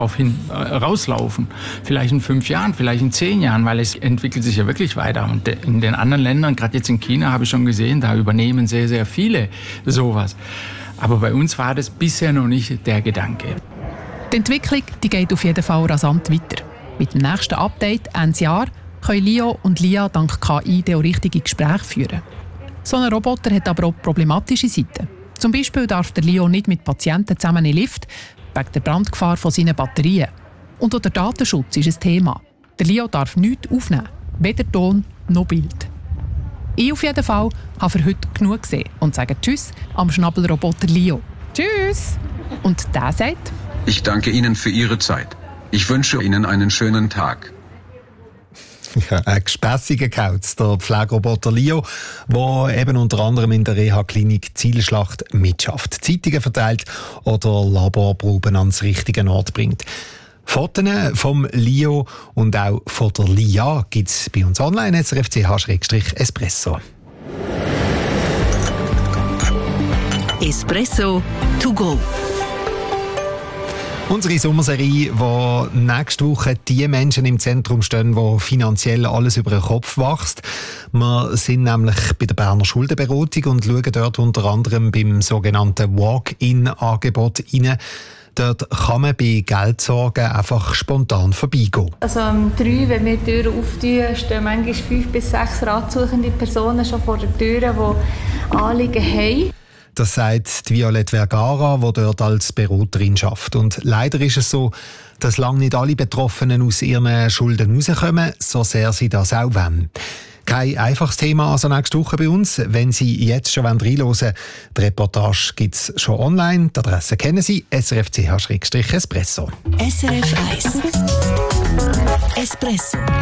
rauslaufen. Vielleicht in 5 Jahren, vielleicht in 10 Jahren, weil es entwickelt sich ja wirklich weiter. Und in den anderen Ländern, gerade jetzt in China, habe ich schon gesehen, da übernehmen sehr, sehr viele sowas. Aber bei uns war das bisher noch nicht der Gedanke. Die Entwicklung die geht auf jeden Fall rasant weiter. Mit dem nächsten Update Ende Jahr können Lio und Lia dank KI auch richtige Gespräche führen. So ein Roboter hat aber auch problematische Seiten. Zum Beispiel darf der Lio nicht mit Patienten zusammen in den Lift, wegen der Brandgefahr von seinen Batterien. Und auch der Datenschutz ist ein Thema. Der Lio darf nichts aufnehmen, weder Ton noch Bild. Ich auf jeden Fall habe für heute genug gesehen und sage Tschüss am Schnabelroboter Lio. Tschüss! Und der sagt: Ich danke Ihnen für Ihre Zeit. Ich wünsche Ihnen einen schönen Tag. Ja, ein gespässiger Kauz, der Pflegeroboter Lio, der eben unter anderem in der Reha-Klinik Zielschlacht mitschafft, Zeitungen verteilt oder Laborproben ans richtige Ort bringt. Fotos vom Lio und auch von der Lia gibt es bei uns online, srfch/espresso. Espresso to go. Unsere Sommerserie, wo nächste Woche die Menschen im Zentrum stehen, die finanziell alles über den Kopf wächst. Wir sind nämlich bei der Berner Schuldenberatung und schauen dort unter anderem beim sogenannten Walk-in-Angebot rein. Dort kann man bei Geldsorgen einfach spontan vorbeigehen. Also um 3, wenn wir die Türen auftun, stehen manchmal 5 bis 6 ratsuchende Personen schon vor der Tür, die Anliegen haben. Das sagt die Violette Vergara, die dort als Beraterin arbeitet. Und leider ist es so, dass lange nicht alle Betroffenen aus ihren Schulden rauskommen, so sehr sie das auch wollen. Kein einfaches Thema also nächste Woche bei uns. Wenn Sie jetzt schon reinhören wollen, die Reportage gibt es schon online. Die Adresse kennen Sie, srfch/espresso. SRF 1 Espresso.